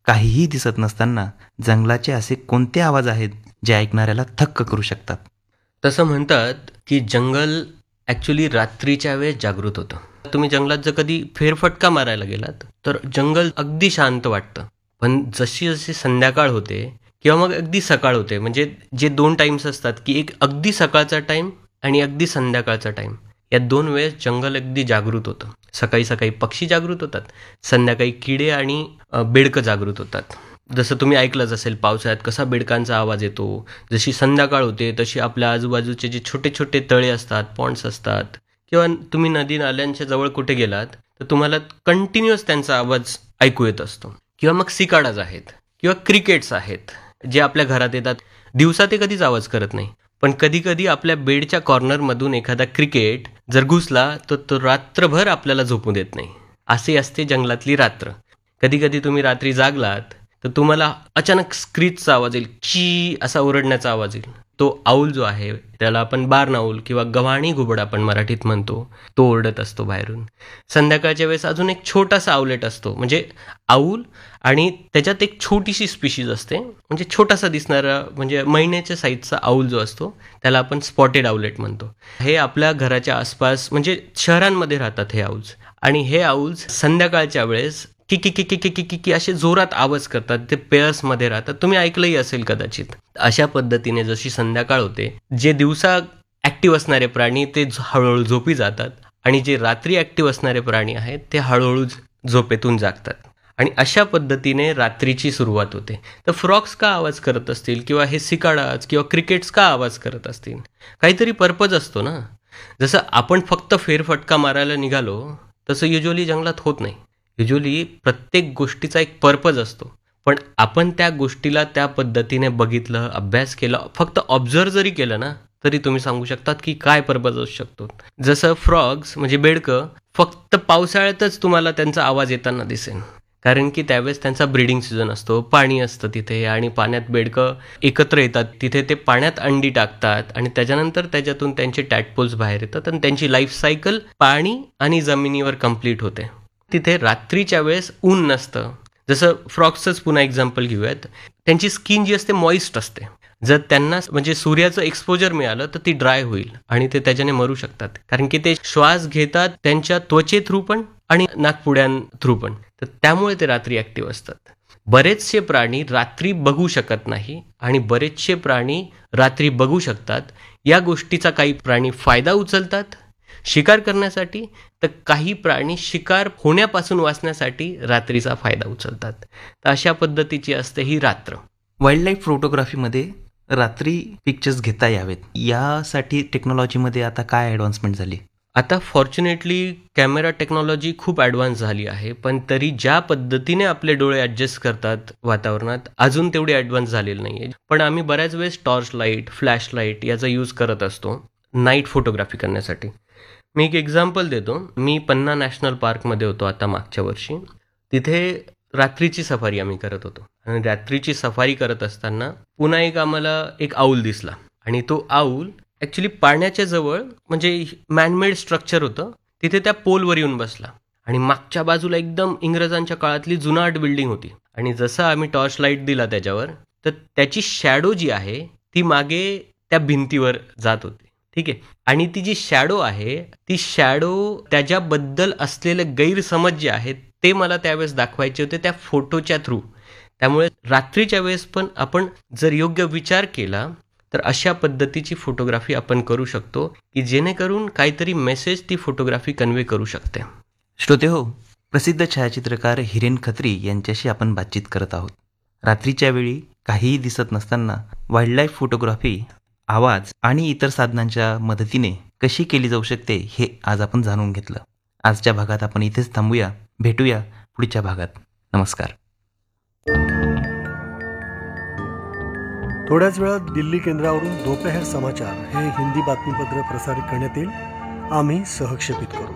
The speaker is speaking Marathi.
काहीही दिसत नसताना जंगलाचे असे कोणते आवाज आहेत जे ऐकणाऱ्याला थक्क करू शकतात? तसं म्हणतात की जंगल ॲक्च्युली रात्रीच्या वेळेस जागृत होतं. तुम्ही जंगलात जर कधी फेरफटका मारायला गेलात तर जंगल अगदी शांत वाटतं. पण जशी जशी संध्याकाळ होते किंवा मग अगदी सकाळ होते, म्हणजे जे 2 टाईम्स असतात की एक अगदी सकाळचा टाईम आणि अगदी संध्याकाळचा टाईम, या 2 वेळेस जंगल अगदी जागृत होतं. सकाळी सकाळी पक्षी जागृत होतात, संध्याकाळी किडे आणि बेडकं जागृत होतात. जसं तुम्ही ऐकलंच असेल पावसाळ्यात कसा बेडकांचा आवाज येतो. जशी संध्याकाळ होते तशी आपल्या आजूबाजूचे जे छोटे छोटे तळे असतात, पॉन्ड्स असतात, किंवा तुम्ही नदी नाल्यांच्या जवळ कुठे गेलात तर तुम्हाला कंटिन्युअस त्यांचा आवाज ऐकू येत असतो. किंवा मग सिकाडाज आहेत किंवा क्रिकेट्स आहेत जे आपल्या घरात येतात. दिवसा ते कधीच आवाज करत नाही, पण कधी कधी आपल्या बेडच्या कॉर्नरमधून एखादा क्रिकेट जर घुसला तर तो रात्रभर आपल्याला झोपू देत नाही. असे असते जंगलातली रात्र. कधी कधी तुम्ही रात्री जागलात तर तुम्हाला अचानक स्क्रीचचा आवाज येईल, ची असा ओरडण्याचा आवाज येईल. तो आऊल जो आहे, त्याला आपण बार्न आऊल किंवा गव्हाणी घुबड आपण मराठीत म्हणतो, तो ओरडत असतो बाहेरून. संध्याकाळच्या वेळेस अजून एक छोटासा आऊलेट असतो, म्हणजे आऊल, आणि त्याच्यात एक छोटीशी स्पीशीज असते, म्हणजे छोटासा दिसणारा, म्हणजे महिन्याच्या साईजचा आऊल जो असतो त्याला आपण स्पॉटेड आऊलेट म्हणतो. हे आपल्या घराच्या आसपास म्हणजे शहरांमध्ये राहतात हे आऊल्स. आणि हे आऊल्स संध्याकाळच्या वेळेस की की की की की की की की असे जोरात आवाज करतात. ते पेअर्समध्ये राहतात, तुम्ही ऐकलंही असेल कदाचित. अशा पद्धतीने जशी संध्याकाळ होते, जे दिवसा ॲक्टिव्ह असणारे प्राणी ते हळूहळू झोपी जातात, आणि जे रात्री ॲक्टिव्ह असणारे प्राणी आहेत ते हळूहळू झोपेतून जागतात. आणि अशा पद्धतीने रात्रीची सुरुवात होते. तर फ्रॉक्स का आवाज करत असतील, किंवा हे सिकाडाज किंवा क्रिकेट्स का आवाज करत असतील? काहीतरी पर्पज असतो ना. जसं आपण फक्त फेरफटका मारायला निघालो तसं युज्युअली जंगलात होत नाही. युज्युअली प्रत्येक गोष्टीचा एक पर्पज असतो. पण आपण त्या गोष्टीला त्या पद्धतीने बघितलं, अभ्यास केला, फक्त ऑब्झर्व जरी केलं ना, तरी तुम्ही सांगू शकतात की काय पर्पज असू शकतो. जसं फ्रॉग्स म्हणजे बेडकं फक्त पावसाळ्यातच तुम्हाला त्यांचा आवाज येताना दिसेल, कारण की त्यावेळेस त्यांचा ब्रीडिंग सीझन असतो, पाणी असतं तिथे, आणि पाण्यात बेडकं एकत्र येतात. तिथे ते पाण्यात अंडी टाकतात आणि त्याच्यानंतर त्याच्यातून त्यांचे टॅडपोल्स बाहेर येतात आणि त्यांची लाईफ सायकल पाणी आणि जमिनीवर कंप्लीट होते. तिथे रात्रीच्या वेळेस ऊन नसतं. जसं फ्रॉक्सचंच पुन्हा एक्झाम्पल घेऊयात. त्यांची स्किन जी असते मॉइस्ट असते. जर त्यांना म्हणजे सूर्याचं एक्सपोजर मिळालं तर ती ड्राय होईल आणि ते त्याच्याने मरू शकतात, कारण की ते श्वास घेतात त्यांच्या त्वचे थ्रू पण आणि नाकपुड्यां थ्रू पण. तर त्यामुळे ते रात्री ॲक्टिव्ह असतात. बरेचसे प्राणी रात्री बघू शकत नाही आणि बरेचसे प्राणी रात्री बघू शकतात. या गोष्टीचा काही प्राणी फायदा उचलतात शिकार करण्यासाठी, तर काही प्राणी शिकार होण्यापासून वाचण्यासाठी रात्रीचा फायदा उचलतात. तर अशा पद्धतीची असते ही रात्र. वाईल्ड लाईफ फोटोग्राफीमध्ये रात्री पिक्चर्स घेता यावेत यासाठी टेक्नॉलॉजीमध्ये आता काय ॲडव्हान्समेंट झाली? आता फॉर्च्युनेटली कॅमेरा टेक्नॉलॉजी खूप ॲडव्हान्स झाली आहे, पण तरी ज्या पद्धतीने आपले डोळे ॲडजस्ट करतात वातावरणात, अजून तेवढी ॲडव्हान्स झालेली नाही आहे. पण आम्ही बऱ्याच वेळेस टॉर्च लाईट, फ्लॅश लाईट याचा यूज करत असतो नाईट फोटोग्राफी करण्यासाठी. मी एक एक्झाम्पल देतो. मी पन्ना नॅशनल पार्कमध्ये होतो आता मागच्या वर्षी. तिथे रात्रीची सफारी आम्ही करत होतो, आणि रात्रीची सफारी करत असताना पुन्हा आम्हाला एक आऊल दिसला, आणि तो आऊल ॲक्च्युली पाण्याच्या जवळ, म्हणजे मॅनमेड स्ट्रक्चर होतं तिथे, त्या पोलवर येऊन बसला. आणि मागच्या बाजूला एकदम इंग्रजांच्या काळातली जुनाट बिल्डिंग होती. आणि जसं आम्ही टॉर्च लाईट दिला त्याच्यावर, तर त्याची शॅडो जी आहे ती मागे त्या भिंतीवर जात होती. ठीक आहे. आणि ती जी शॅडो आहे, ती शॅडो त्याच्याबद्दल असलेले गैरसमज जे आहेत ते मला त्यावेळेस दाखवायचे होते त्या फोटोच्या थ्रू. त्यामुळे रात्रीच्या वेळेस पण आपण जर योग्य विचार केला तर अशा पद्धतीची फोटोग्राफी आपण करू शकतो की जेणेकरून काहीतरी मेसेज ती फोटोग्राफी कन्वे करू शकते. श्रोते हो, प्रसिद्ध छायाचित्रकार हिरेन खत्री यांच्याशी आपण बातचीत करत आहोत. रात्रीच्या वेळी काहीही दिसत नसताना वाईल्ड लाईफ फोटोग्राफी आवाज आणि इतर साधनांच्या मदतीने कशी केली जाऊ शकते हे आज आपण जाणून घेतलं. आजच्या भागात आपण इथेच थांबूया. भेटूया पुढच्या भागात. नमस्कार. थोड्याच वेळात दिल्ली केंद्रावरून दोपहर समाचार हे हिंदी बातमीपत्र प्रसारित करण्यात येईल. आम्ही सहक्षेपित करू.